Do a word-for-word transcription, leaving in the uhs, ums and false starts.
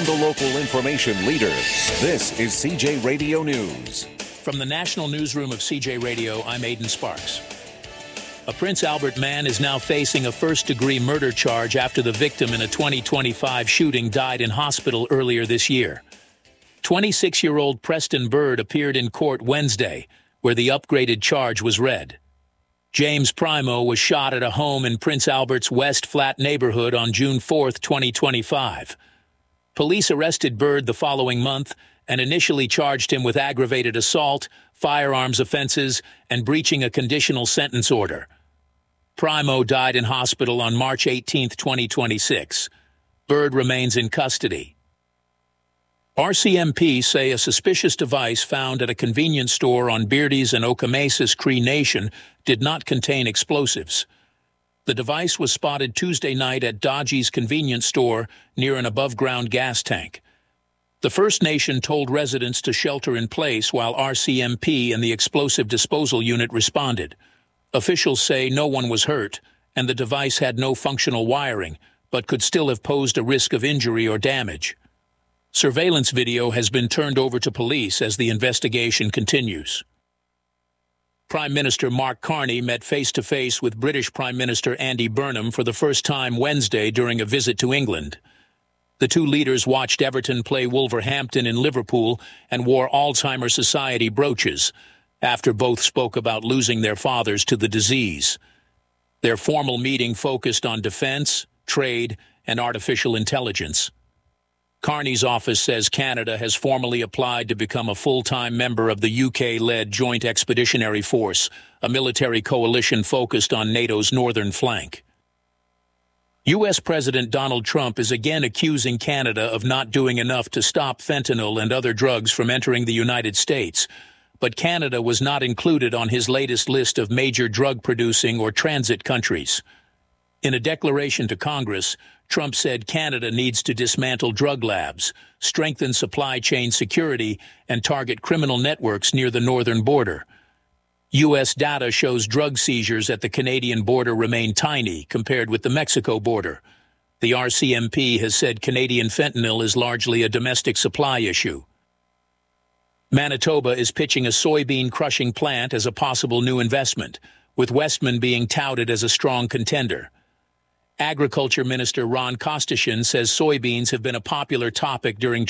the local information leader. This is C J Radio News. From the National Newsroom of C J Radio, I'm Aidan Sparks. A Prince Albert man is now facing a first-degree murder charge after the victim in a twenty twenty-five shooting died in hospital earlier this year. twenty-six-year-old Preston Bird appeared in court Wednesday, where the upgraded charge was read. James Primo was shot at a home in Prince Albert's West Flat neighborhood on June fourth, twenty twenty-five. Police arrested Bird the following month and initially charged him with aggravated assault, firearms offenses, and breaching a conditional sentence order. Primo died in hospital on March eighteenth, twenty twenty-six. Bird remains in custody. R C M P say a suspicious device found at a convenience store on Beardy's and Okemesas, Cree Nation did not contain explosives. The device was spotted Tuesday night at Dodgy's convenience store near an above-ground gas tank. The First Nation told residents to shelter in place while R C M P and the explosive disposal unit responded. Officials say no one was hurt and the device had no functional wiring, but could still have posed a risk of injury or damage. Surveillance video has been turned over to police as the investigation continues. Prime Minister Mark Carney met face-to-face with British Prime Minister Andy Burnham for the first time Wednesday during a visit to England. The two leaders watched Everton play Wolverhampton in Liverpool and wore Alzheimer's Society brooches, after both spoke about losing their fathers to the disease. Their formal meeting focused on defense, trade, and artificial intelligence. Carney's office says Canada has formally applied to become a full-time member of the U K-led Joint Expeditionary Force, a military coalition focused on NATO's northern flank. U S President Donald Trump is again accusing Canada of not doing enough to stop fentanyl and other drugs from entering the United States, but Canada was not included on his latest list of major drug-producing or transit countries. In a declaration to Congress, Trump said Canada needs to dismantle drug labs, strengthen supply chain security, and target criminal networks near the northern border. U S data shows drug seizures at the Canadian border remain tiny compared with the Mexico border. The R C M P has said Canadian fentanyl is largely a domestic supply issue. Manitoba is pitching a soybean crushing plant as a possible new investment, with Westman being touted as a strong contender. Agriculture Minister Ron Kostashian says soybeans have been a popular topic during